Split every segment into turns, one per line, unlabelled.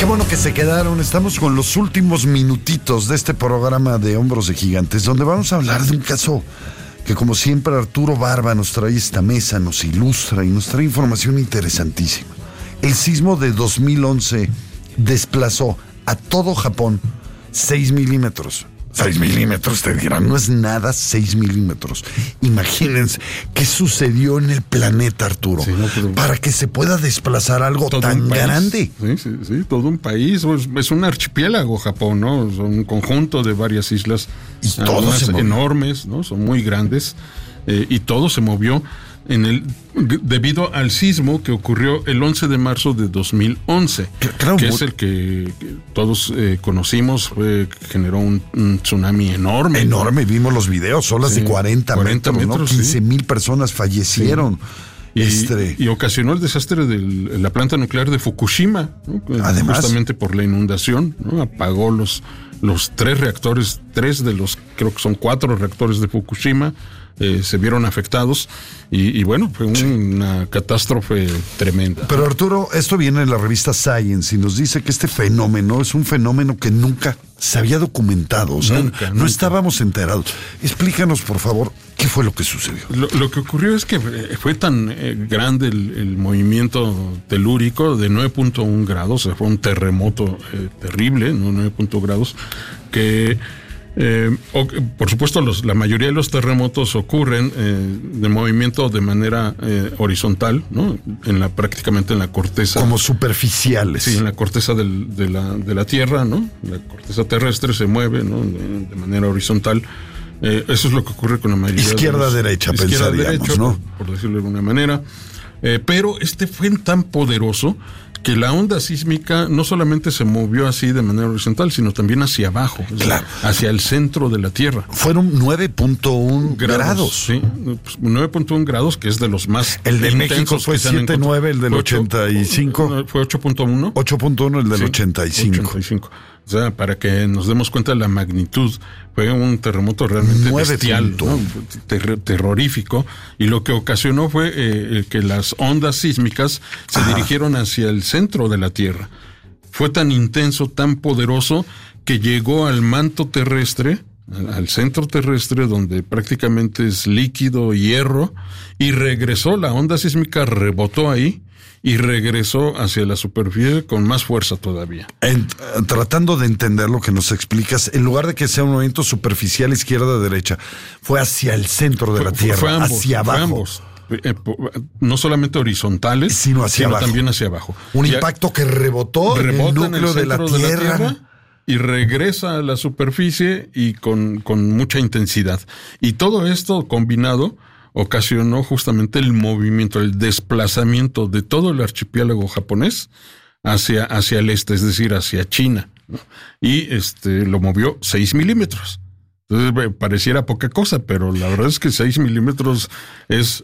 Qué bueno que se quedaron. Estamos con los últimos minutitos de este programa de Hombros de Gigantes, donde vamos a hablar de un caso que, como siempre, Arturo Barba nos trae esta mesa, nos ilustra y nos trae información interesantísima. El sismo de 2011 desplazó a todo Japón 6 milímetros. 6 milímetros, te dirán, no es nada 6 milímetros. Imagínense qué sucedió en el planeta, Arturo, sí, no, para que se pueda desplazar algo tan grande.
Sí, todo un país. Es un archipiélago, Japón, ¿no? Son un conjunto de varias islas.
Y todos
enormes, ¿no? Son muy grandes. Y todo se movió debido al sismo que ocurrió el 11 de marzo de 2011, claro, que es el que todos conocimos, generó un tsunami enorme.
Enorme, vimos los videos, olas de 40 metros, ¿no? 15,000 personas fallecieron.
Sí. Y ocasionó el desastre de la planta nuclear de Fukushima, ¿no? Además, justamente por la inundación, ¿no? Apagó los 3 reactores, 3 de los, creo que son 4 reactores de Fukushima, se vieron afectados y bueno, fue una catástrofe tremenda.
Pero Arturo, esto viene en la revista Science y nos dice que este fenómeno es un fenómeno que nunca se había documentado, o sea, nunca. Estábamos enterados. Explícanos, por favor, ¿qué fue lo que sucedió?
Lo que ocurrió es que fue tan grande el movimiento telúrico de 9.1 grados, fue un terremoto terrible, ¿no? 9.1 grados, que por supuesto la mayoría de los terremotos ocurren de movimiento de manera horizontal, ¿no? Prácticamente en la corteza,
como superficiales.
Sí, en la corteza de la Tierra, ¿no? La corteza terrestre se mueve, ¿no? de manera horizontal. Eso es lo que ocurre con la mayoría
izquierda-derecha, pensaríamos, ¿no?
Por decirlo de alguna manera. Pero fue tan poderoso que la onda sísmica no solamente se movió así de manera horizontal, sino también hacia abajo, claro, hacia el centro de la Tierra.
Fueron 9.1 grados.
Sí, 9.1 grados, que es de los más
El de México fue 7.9, el del 85.
Fue 8.1.
8.1, el del 85.
85. O sea, para que nos demos cuenta de la magnitud, fue un terremoto realmente bestial, ¿no? Terrorífico, y lo que ocasionó fue que las ondas sísmicas se dirigieron hacia el centro de la Tierra. Fue tan intenso, tan poderoso, que llegó al manto terrestre, al centro terrestre, donde prácticamente es líquido hierro, y regresó, la onda sísmica rebotó ahí, y regresó hacia la superficie con más fuerza todavía.
Tratando de entender lo que nos explicas, en lugar de que sea un movimiento superficial izquierda-derecha, fue hacia el centro de la Tierra,
fue ambos,
hacia abajo.
Ambos. No solamente horizontales, sino también hacia abajo.
Un impacto que rebotó en el núcleo de la Tierra
y regresa a la superficie y con mucha intensidad. Y todo esto combinado ocasionó justamente el movimiento, el desplazamiento de todo el archipiélago japonés hacia el este, es decir, hacia China, ¿no? Y lo movió 6 milímetros. Entonces pareciera poca cosa, pero la verdad es que 6 milímetros es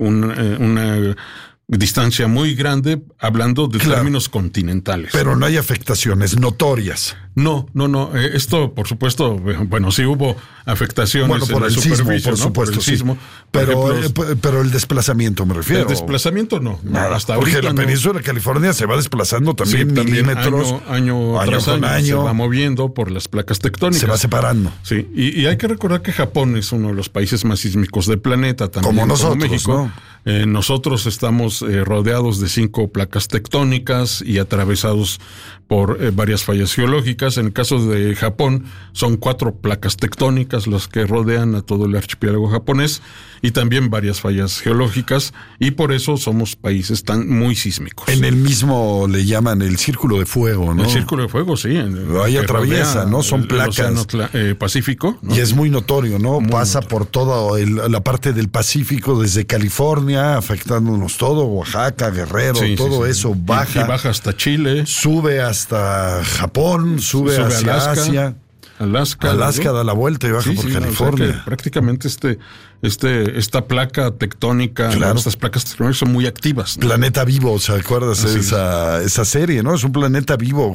una distancia muy grande, hablando de términos continentales.
Pero no hay afectaciones notorias.
No. Esto, por supuesto, bueno, sí hubo afectaciones
por el sismo, por supuesto, por el sismo. Pero el desplazamiento, me refiero.
El desplazamiento no. Hasta
porque
ahorita
la península de California se va desplazando también milímetros.
Año tras año se va moviendo por las placas tectónicas.
Se va separando.
Sí, y hay que recordar que Japón es uno de los países más sísmicos del planeta, también
como nosotros,
como México.
¿no?
Nosotros estamos rodeados de 5 placas tectónicas y atravesados por varias fallas geológicas. En el caso de Japón, son 4 placas tectónicas las que rodean a todo el archipiélago japonés y también varias fallas geológicas, y por eso somos países muy sísmicos.
En el mismo le llaman el círculo de fuego, ¿no?
El círculo de fuego, sí.
Ahí atraviesa, ¿no? Son placas.
El océano Pacífico, ¿no?
Y es muy notorio, ¿no? Pasa por toda la parte del Pacífico, desde California, afectándonos todo, Oaxaca, Guerrero, todo eso baja.
Y baja hasta Chile.
Sube hasta Japón, sube hacia Asia.
Alaska,
da la vuelta y baja por California.
O sea que prácticamente esta placa tectónica, estas placas tectónicas son muy activas, ¿no? Planeta
Vivo, ¿se acuerdas de esa serie, no? Es un planeta vivo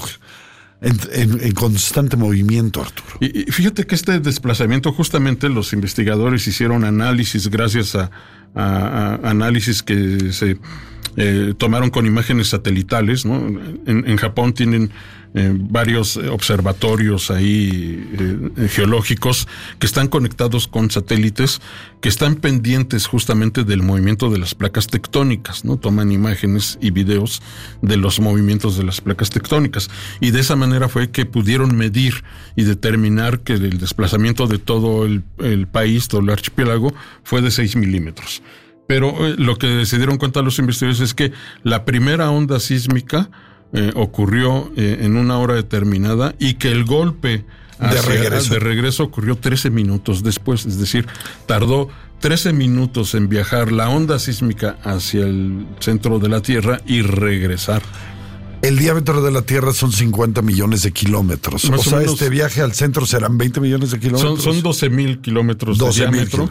en constante movimiento, Arturo.
Y fíjate que este desplazamiento, justamente los investigadores hicieron análisis gracias a análisis que se tomaron con imágenes satelitales, ¿no? En Japón tienen varios observatorios ahí geológicos que están conectados con satélites que están pendientes justamente del movimiento de las placas tectónicas, ¿no? Toman imágenes y videos de los movimientos de las placas tectónicas, y de esa manera fue que pudieron medir y determinar que el desplazamiento de todo el país, todo el archipiélago, fue de 6 milímetros. Pero lo que se dieron cuenta los investigadores es que la primera onda sísmica ocurrió en una hora determinada, y que el golpe de regreso ocurrió 13 minutos después. Es decir, tardó 13 minutos en viajar la onda sísmica hacia el centro de la Tierra y regresar.
El diámetro de la Tierra son 50 millones de kilómetros. O sea, este viaje al centro serán 20 millones de kilómetros.
Son 12,000 kilómetros de diámetro.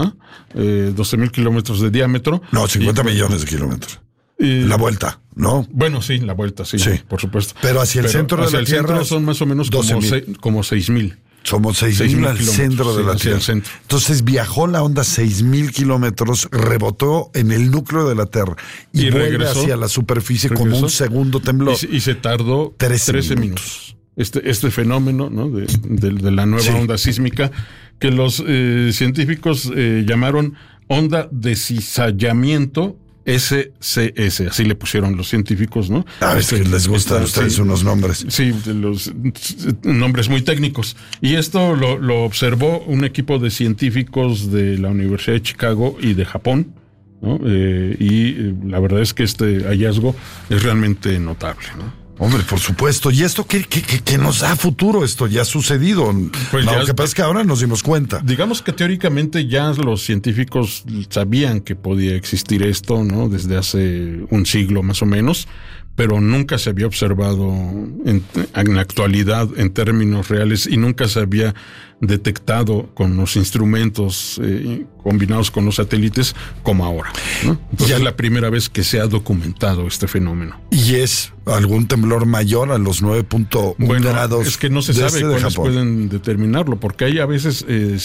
12,000 kilómetros de diámetro.
No, 50 millones de kilómetros. La vuelta, ¿no?
Bueno, sí, la vuelta, sí, por supuesto.
Pero hacia el centro de la Tierra
son más o menos como 6,000.
Somos 6,000 al centro de la Tierra. Entonces viajó la onda 6,000 kilómetros, rebotó en el núcleo de la Tierra y vuelve regresó, hacia la superficie como un segundo temblor.
Y se tardó 13 minutos. Este fenómeno, ¿no? de la nueva onda sísmica, que los científicos llamaron onda de cizallamiento SCS, así le pusieron los científicos, ¿no?
Es que les gustan a ustedes unos nombres.
Sí, los nombres muy técnicos. Y esto lo observó un equipo de científicos de la Universidad de Chicago y de Japón, ¿no? Y la verdad es que este hallazgo es realmente notable, ¿no?
Hombre, por supuesto. ¿Y esto qué nos da futuro? Esto ya ha sucedido. Pues lo que pasa es que ahora nos dimos cuenta.
Digamos que teóricamente ya los científicos sabían que podía existir esto, ¿no? Desde hace un siglo más o menos, pero nunca se había observado en la actualidad en términos reales, y nunca se había detectado con los instrumentos combinados con los satélites como ahora, ¿no? Entonces es la primera vez que se ha documentado este fenómeno.
¿Y es algún temblor mayor a los 9.1 grados?
Es que no se sabe cuáles pueden determinarlo, porque hay a veces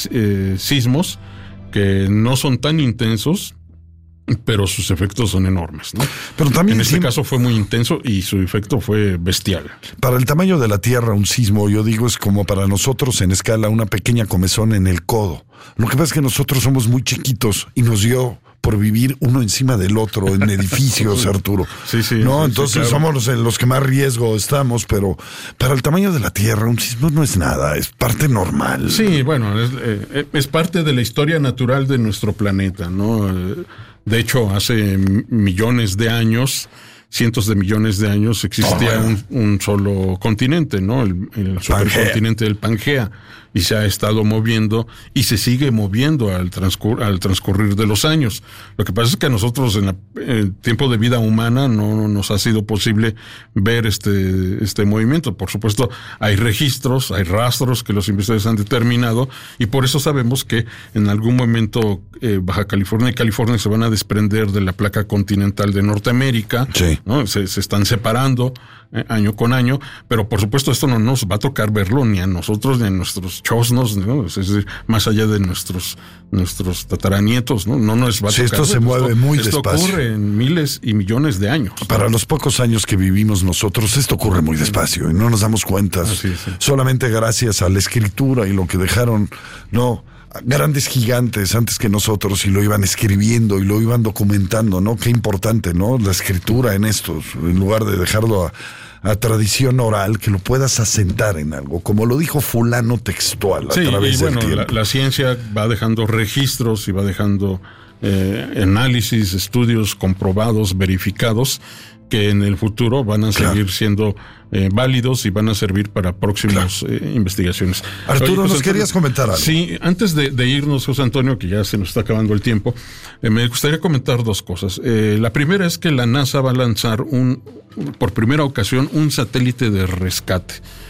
sismos que no son tan intensos, pero sus efectos son enormes, ¿no?
Pero también
en este caso fue muy intenso y su efecto fue bestial.
Para el tamaño de la Tierra, un sismo, yo digo, es como para nosotros en escala una pequeña comezón en el codo. Lo que pasa es que nosotros somos muy chiquitos y nos dio por vivir uno encima del otro en edificios, Arturo.
Sí,
¿no? Entonces claro, somos los que más riesgo estamos, pero para el tamaño de la Tierra un sismo no es nada, es parte normal.
Sí, bueno, es parte de la historia natural de nuestro planeta, ¿no? De hecho, hace millones de años, cientos de millones de años, existía un solo continente, ¿no? El supercontinente del Pangea, y se ha estado moviendo y se sigue moviendo al transcurrir de los años. Lo que pasa es que a nosotros en el tiempo de vida humana no nos ha sido posible ver este movimiento. Por supuesto, hay registros, hay rastros que los investigadores han determinado, y por eso sabemos que en algún momento Baja California y California se van a desprender de la placa continental de Norteamérica,
sí,
¿no? Se están separando año con año, pero por supuesto esto no nos va a tocar verlo ni a nosotros ni a nuestros chosnos, ¿no? Es decir, más allá de nuestros tataranietos, ¿no? No nos va a tocar.
Esto se mueve muy
despacio. Esto ocurre en miles y millones de años.
Para los pocos años que vivimos nosotros, esto ocurre muy despacio y no nos damos cuenta.
Sí.
Solamente gracias a la escritura y lo que dejaron, ¿no? Grandes gigantes antes que nosotros, y lo iban escribiendo y lo iban documentando, ¿no? Qué importante, ¿no? La escritura en esto, en lugar de dejarlo a tradición oral, que lo puedas asentar en algo, como lo dijo fulano textual a través del tiempo.
La ciencia va dejando registros y va dejando análisis, estudios comprobados, verificados, que en el futuro van a seguir siendo válidos y van a servir para próximas investigaciones.
Arturo, ¿nos querías comentar algo?
Sí, antes de irnos, José Antonio, que ya se nos está acabando el tiempo, me gustaría comentar dos cosas. La primera es que la NASA va a lanzar por primera ocasión un satélite de rescate.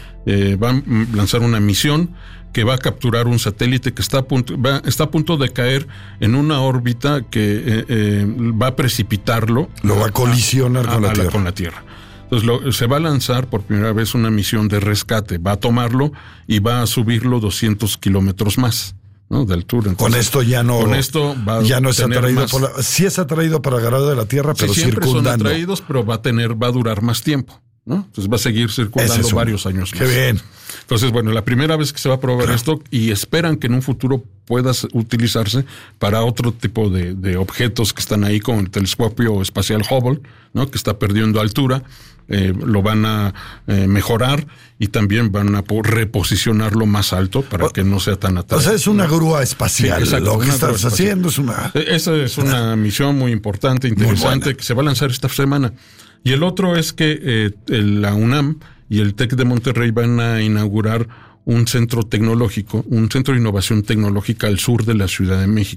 Va a lanzar una misión que va a capturar un satélite que está a punto de caer en una órbita que va a precipitarlo.
Lo va a colisionar
con la Tierra. Entonces se va a lanzar por primera vez una misión de rescate. Va a tomarlo y va a subirlo 200 kilómetros más. ¿no? De altura.
Entonces, con esto ya no.
Con esto
ya no es atraído sí es atraído para agarrado de la Tierra, pero
sí, siempre
circundando.
Son atraídos, pero va a durar más tiempo, ¿no? Entonces va a seguir circundando varios años más.
Qué bien.
Entonces, bueno, la primera vez que se va a probar esto, y esperan que en un futuro pueda utilizarse para otro tipo de objetos que están ahí, como el telescopio espacial Hubble, ¿no? Que está perdiendo altura. Lo van a mejorar y también van a reposicionarlo más alto para que no sea tan atrás.
O sea, es una grúa espacial. Sí, lo que estás haciendo es una...
Esa es una misión muy importante, interesante, que se va a lanzar esta semana. Y el otro es que la UNAM y el TEC de Monterrey van a inaugurar un centro tecnológico, un centro de innovación tecnológica al sur de la Ciudad de México.